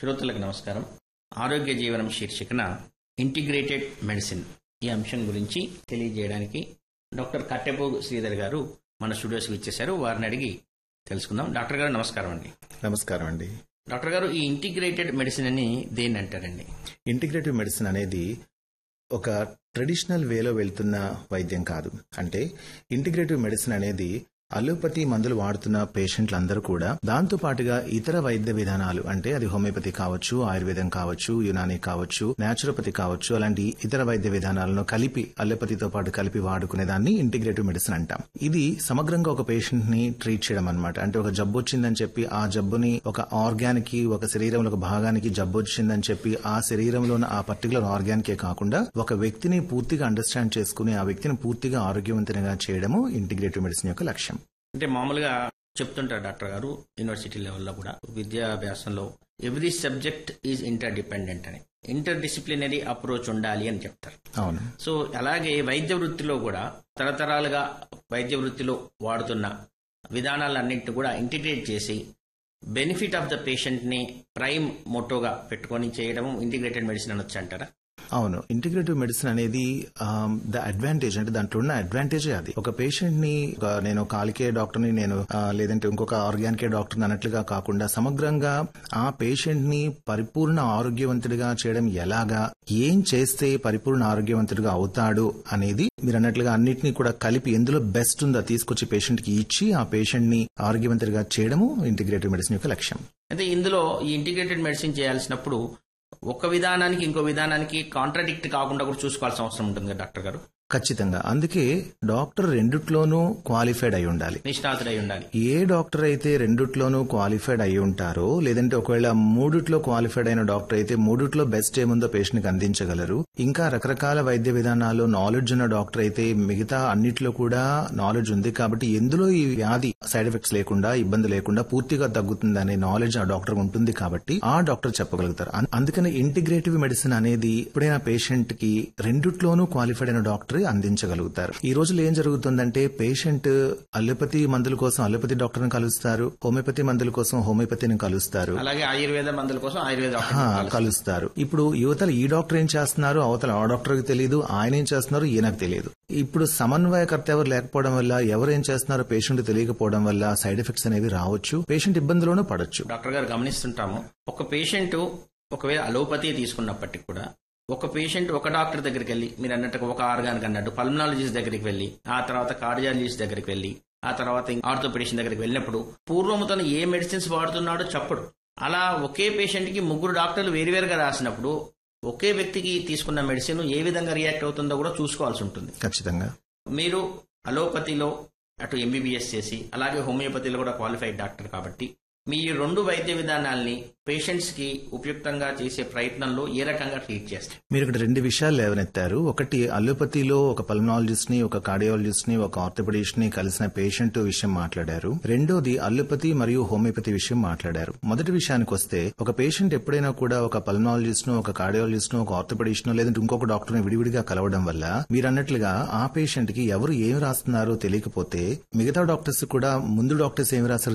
శ్రోతలకు నమస్కారం. ఆరోగ్య జీవనం శీర్షికన ఇంటిగ్రేటెడ్ మెడిసిన్ ఈ అంశం గురించి తెలియజేయడానికి డాక్టర్ కట్టెపోగు శ్రీధర్ గారు మన స్టూడియోస్కి ఇచ్చేశారు. వారిని అడిగి తెలుసుకుందాం. డాక్టర్ గారు నమస్కారం అండి. నమస్కారం అండి. డాక్టర్ గారు, ఈ ఇంటిగ్రేటెడ్ మెడిసిన్ అని దేన్ని అంటారండి? ఇంటిగ్రేటివ్ మెడిసిన్ అనేది ఒక ట్రెడిషనల్ వేలో వెళ్తున్న వైద్యం కాదు. అంటే ఇంటిగ్రేటివ్ మెడిసిన్ అనేది అలోపతి మందులు వాడుతున్న పేషెంట్లందరూ కూడా దాంతో పాటుగా ఇతర వైద్య విధానాలు, అంటే అది హోమియోపతి కావచ్చు, ఆయుర్వేదం కావచ్చు, యునానీ కావచ్చు, న్యాచురోపతి కావచ్చు, అలాంటి ఇతర వైద్య విధానాలను కలిపి అలోపతితో పాటు కలిపి వాడుకునే దాన్ని ఇంటిగ్రేటివ్ మెడిసిన్ అంటాం. ఇది సమగ్రంగా ఒక పేషెంట్ ని ట్రీట్ చేయడం అన్నమాట. అంటే ఒక జబ్బు వచ్చిందని చెప్పి ఆ జబ్బుని ఒక ఆర్గానికి, ఒక శరీరంలో ఒక భాగానికి జబ్బు వచ్చిందని చెప్పి ఆ శరీరంలో ఆ పర్టికులర్ ఆర్గానికే కాకుండా ఒక వ్యక్తిని పూర్తిగా అండర్స్టాండ్ చేసుకుని ఆ వ్యక్తిని పూర్తిగా ఆరోగ్యవంతంగా చేయడము ఇంటిగ్రేటివ్ మెడిసిన్ యొక్క లక్ష్యం. అంటే మామూలుగా చెప్తుంటారు డాక్టర్ గారు, యూనివర్సిటీ లెవెల్లో కూడా విద్యాభ్యాసంలో every subject is inter dependent అని, ఇంటర్ డిసిప్లినరీ అప్రోచ్ ఉండాలి అని చెప్తారు. అవును. సో అలాగే వైద్య వృత్తిలో కూడా తరతరాలుగా వైద్య వృత్తిలో వాడుతున్న విధానాలన్నింటినీ కూడా ఇంటిగ్రేట్ చేసి బెనిఫిట్ ఆఫ్ ద పేషెంట్ ని ప్రైమ్ మోటోగా పెట్టుకొని చేయడం ఇంటిగ్రేటెడ్ మెడిసిన్ అనొచ్చు అంటారా? అవును. ఇంటిగ్రేటివ్ మెడిసిన్ అనేది ద అడ్వాంటేజ్, అంటే దాంట్లో ఉన్న అడ్వాంటేజే అది. ఒక పేషెంట్ ని నేను కాలికే డాక్టర్ని, నేను లేదంటే ఇంకొక ఆర్గానికే డాక్టర్ని అన్నట్లుగా కాకుండా సమగ్రంగా ఆ పేషెంట్ ని పరిపూర్ణ ఆరోగ్యవంతుడిగా చేయడం ఎలాగా, ఏం చేస్తే పరిపూర్ణ ఆరోగ్యవంతుడిగా అవుతాడు అనేది మీరు అన్నట్లుగా అన్నింటినీ కూడా కలిపి ఎందులో బెస్ట్ ఉందో తీసుకొచ్చి పేషెంట్ కి ఇచ్చి ఆ పేషెంట్ ని ఆరోగ్యవంతుడిగా చేయడము ఇంటిగ్రేటివ్ మెడిసిన్ యొక్క లక్ష్యం. అయితే ఇందులో ఈ ఇంటిగ్రేటెడ్ మెడిసిన్ చేయాల్సినప్పుడు ఒక విధానానికి ఇంకో విధానానికి కాంట్రాడిక్ట్ కాకుండా కూడా చూసుకోవాల్సిన అవసరం ఉంటుంది కదా డాక్టర్ గారు? ఖచ్చితంగా. అందుకే డాక్టర్ రెండిట్లోనూ క్వాలిఫైడ్ అయి ఉండాలి, నిష్ణాతుడై ఉండాలి. ఏ డాక్టర్ అయితే రెండిట్లోనూ క్వాలిఫైడ్ అయి ఉంటారో, లేదంటే ఒకవేళ మూడిట్లో క్వాలిఫైడ్ అయిన డాక్టర్ అయితే మూడిట్లో బెస్ట్ ఏముందో పేషెంట్ కి అందించగలరు. ఇంకా రకరకాల వైద్య విధానాల్లో నాలెడ్జ్ ఉన్న డాక్టర్ అయితే మిగతా అన్నిట్లో కూడా నాలెడ్జ్ ఉంది కాబట్టి ఎందులో ఈ వ్యాధి సైడ్ ఎఫెక్ట్స్ లేకుండా, ఇబ్బంది లేకుండా పూర్తిగా తగ్గుతుంది అనే నాలెడ్జ్ ఆ డాక్టర్ ఉంటుంది కాబట్టి ఆ డాక్టర్ చెప్పగలుగుతారు. అందుకని ఇంటిగ్రేటివ్ మెడిసిన్ అనేది ఎప్పుడైనా పేషెంట్ కి రెండిట్లోనూ క్వాలిఫైడ్ అయిన డాక్టర్ అందించగలుగుతారు. ఈ రోజుల్లో ఏం జరుగుతుందంటే పేషెంట్ అలోపతి మందుల కోసం అలోపతి డాక్టర్ ని కలుస్తారు, హోమియోపతి మందుల కోసం హోమియోపతిని కలుస్తారు, అలాగే ఆయుర్వేద మందుల కోసం ఆయుర్వేద కలుస్తారు. ఇప్పుడు యువతలు ఈ డాక్టర్ ఏం చేస్తున్నారు, అవతల ఆ డాక్టర్ కి తెలియదు, ఆయన ఏం చేస్తున్నారు ఈయనకు తెలియదు. ఇప్పుడు సమన్వయకర్త ఎవరు లేకపోవడం వల్ల, ఎవరు ఏం చేస్తున్నారో పేషెంట్ తెలియకపోవడం వల్ల సైడ్ ఎఫెక్ట్స్ అనేవి రావచ్చు, పేషెంట్ ఇబ్బందులోనూ పడొచ్చు. డాక్టర్ గారు గమనిస్తుంటాము, ఒక పేషెంట్ ఒకవేళ అలోపతి తీసుకున్నప్పటికీ కూడా ఒక పేషెంట్ ఒక డాక్టర్ దగ్గరికి వెళ్లి, మీరు అన్నట్టుగా ఒక ఆర్గానిక్ అన్నట్టు పల్మనాలజిస్ట్ దగ్గరికి వెళ్లి, ఆ తర్వాత కార్డియాలజిస్ట్ దగ్గరికి వెళ్లి, ఆ తర్వాత ఆర్థోపెడిషన్ దగ్గరికి వెళ్ళినప్పుడు పూర్వముతను ఏ మెడిసిన్స్ వాడుతున్నాడో చెప్పడు. అలా ఒకే పేషెంట్ కి ముగ్గురు డాక్టర్లు వేరువేరుగా రాసినప్పుడు ఒకే వ్యక్తికి తీసుకున్న మెడిసిన్ ఏ విధంగా రియాక్ట్ అవుతుందో కూడా చూసుకోవాల్సి ఉంటుంది. ఖచ్చితంగా. మీరు అలోపతిలో అటు ఎంబీబీఎస్ చేసి అలాగే హోమియోపతిలో కూడా క్వాలిఫైడ్ డాక్టర్ కాబట్టి మీ రెండు వైద్య విధానాల్ని పేషెంట్స్ కి ఉపయుక్తంగా చేసే ప్రయత్నంలో ఏ రకంగా ట్రీట్ చేస్తారు? మీరు ఇక్కడ రెండు విషయాలు లేవనెత్తారు. ఒకటి, అలోపతిలో ఒక పల్మనాలజిస్ట్ ని, ఒక కార్డియాలజిస్ట్ ని, ఒక ఆర్థోపెడిస్ట్ ని కలిసిన పేషెంట్ విషయం మాట్లాడారు. రెండోది అలోపతి మరియు హోమియోపతి విషయం మాట్లాడారు. మొదటి విషయానికి వస్తే, ఒక పేషెంట్ ఎప్పుడైనా కూడా ఒక పల్మనాలజిస్ట్ ను, ఒక కార్డియాలజిస్ట్ ను, ఒక ఆర్థోపెడిస్ట్ ను లేదంటే ఇంకొక డాక్టర్ ని విడివిడిగా కలవడం వల్ల మీరు అన్నట్లుగా ఆ పేషెంట్ కి ఎవరు ఏం రాస్తున్నారో తెలియకపోతే మిగతా డాక్టర్స్ కూడా ముందు డాక్టర్స్ ఏం రాస్తారు